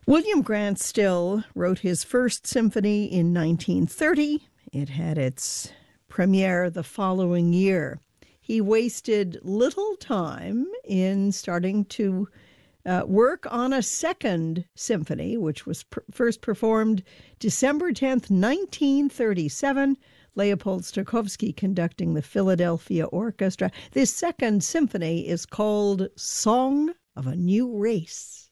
William Grant Still wrote his first symphony in 1930. It had its premiere the following year. He wasted little time in starting to work on a second symphony, which was first performed December 10th, 1937. Leopold Stokowski conducting the Philadelphia Orchestra. This second symphony is called Song of a New Race.